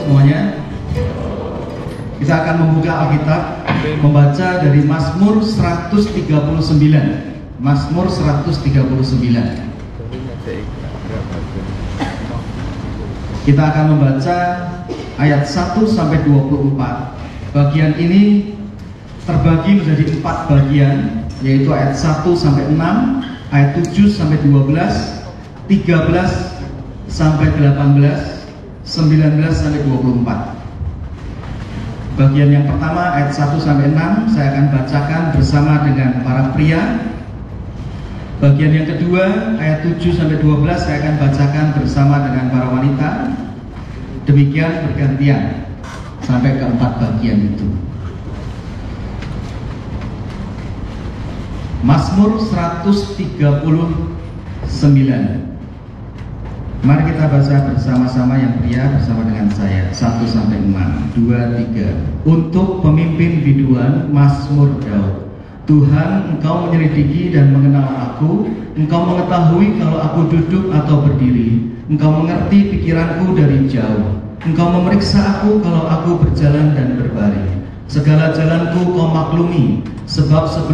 semuanya. Kita akan membuka Alkitab, membaca dari Mazmur 139. Mazmur 139. Kita akan membaca ayat 1 sampai 24. Bagian ini terbagi menjadi 4 bagian, yaitu ayat 1 sampai 6, ayat 7 sampai 12, 13 sampai 18, 19 sampai 24. Bagian yang pertama ayat 1 sampai 6 saya akan bacakan bersama dengan para pria. Bagian yang kedua ayat 7 sampai 12 saya akan bacakan bersama dengan para wanita. Demikian bergantian sampai ke 4 bagian itu. Mazmur 139. Mari kita baca bersama-sama yang pria bersama dengan saya. 1 sampai 6, 2, 3. Untuk pemimpin biduan, Mazmur Daud. Tuhan, Engkau menyelidiki dan mengenal aku. Engkau mengetahui kalau aku duduk atau berdiri. Engkau mengerti pikiranku dari jauh. Engkau memeriksa aku kalau aku berjalan dan berbaring. Segala jalanku Kau maklumi, sebab